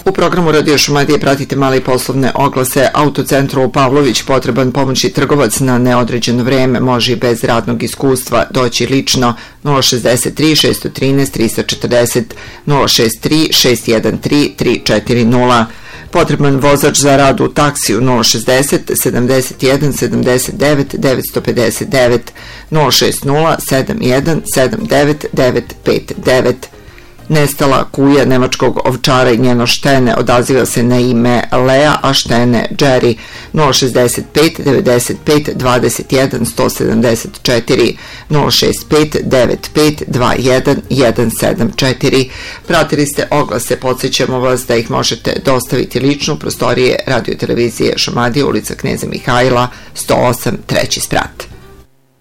U programu Radio Šumadije pratite male i poslovne oglase. Autocentru Pavlović potreban pomoćni trgovac na neodređeno vreme, može i bez radnog iskustva doći lično. 063 613 340 063 613 340. Potreban vozač za rad u taksiju 060 71 79 959 060 71 79 959. Nestala kuja nemačkog ovčara i njeno štene odaziva se na ime Lea, a štene Jerry. 065 95 21 174 065 95 21 174. Pratili ste oglase, podsjećamo vas da ih možete dostaviti lično u prostorije Radio televizije Šumadija, ulica Kneza Mihajla 108, 3. sprat.